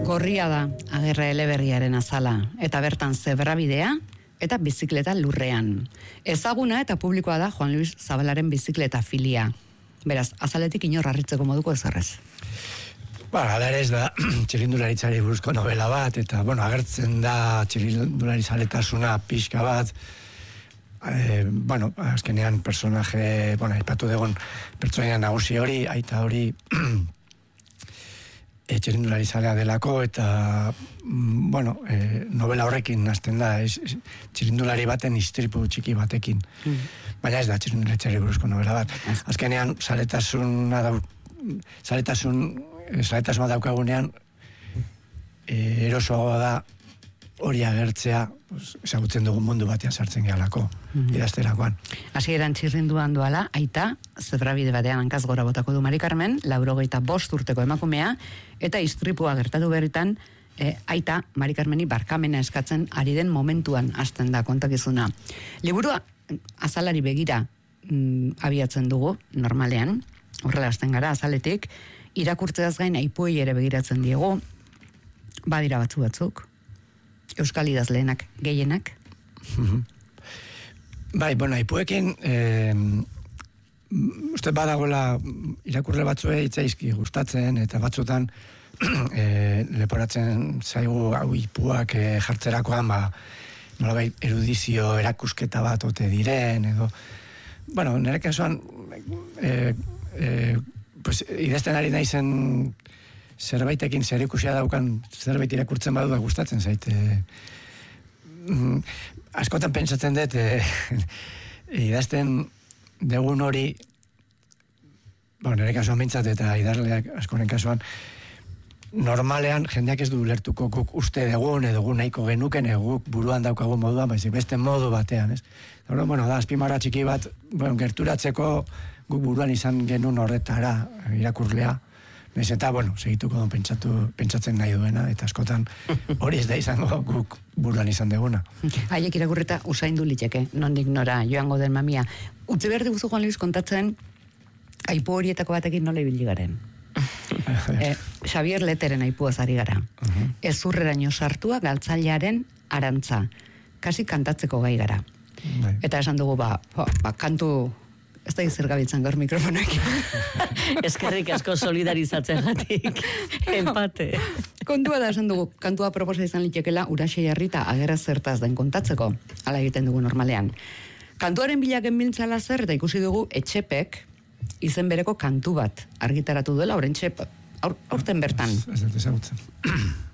Gorria da Agerra eleberriaren azala, eta bertan zebrabidea eta bizikleta lurrean. Ezaguna eta publikoa da Juan Luis Zabalaren bizikleta filia. Beraz, azaletik inor harritzeko moduko ezarrez. Hala ere ez da txirrindularitzari buruzko novela bat, eta, agertzen da txirrindularitzaletasuna pixka bat, azkenean personaje, aipatu dugun pertsonaia nagusi hori, aita hori txirrindularizalea delako, eta, novela horrekin hasten da, txirrindulari baten istripu txiki batekin. Baina ez da txirrindularitzari buruzko novela bat. Azkenean, zaletasuna daukagunean, erosoagoa da hori agertzea, ezagutzen dugun mundu batean sartzen gehalako, idazterakoan. Hasieran txirrinduan duala, aita, zebrabide batean hankaz gora botako du Mari Carmen, 85 urteko emakumea, eta istripua gertatu berritan, aita Mari Carmeni barkamena eskatzen ari den momentuan hasten da kontakizuna. Liburua azalari begira abiatzen dugu, normalean, horrela hasten gara azaletik, irakurtzeaz gain aipuei ere begiratzen diegu, badira batzuk, euskal idazleenak gehienak. Aipuekin, uste badagoela irakurle batzuei itzaizki gustatzen, eta batzutan leporatzen zaigu aipuak jartzerakoan, nolabait erudizio erakusketa bat ote diren, edo, nire kasuan, idazten ari naizen zerbaitekin zerikusia daukan zerbait irakurtzen badu gustatzen zait. Askotan pentsatzen dut idazten degun hori, nire kasuan bintzat eta idazleak askoren kasuan, normalean jendeak ez du ulertuko guk uste degun edo gu nahiko genuken guk buruan daukagun moduan, baizik beste modu batean, ez? Da, azpimarra txiki bat, gerturatzeko guk buruan izan genuen horretara irakurlea, naiz eta, segituko duen pentsatzen nahi duena, eta askotan hori ez da izango guk buruan izan deguna. Haiek irakurreta usaindu liteke, nondik nora joango den mamia. Utzi behar diguzu Juan Luis kontatzen, aipu horietako batekin nola ibili garen. Xavier Leteren aipuaz ari gara. Ezurreraino sartua galtzailearen arantza. Kasi kantatzeko gai gara. Eta esan dugu, kantu, ez da zer gabitzen gaur mikrofonak. Eskerrik asko solidarizatzen gatik. Empate. Kontua da esan dugu, kantua proposa izan litekela Uraxe Jarrita Agerra zertaz den kontatzeko. Hala egiten dugu normalean. Kantuaren bilaken biltzala zer, eta ikusi dugu Etxepek izen bereko kantu bat argitaratu duela, orentxe aurten bertan. Ez dut ezagutzen.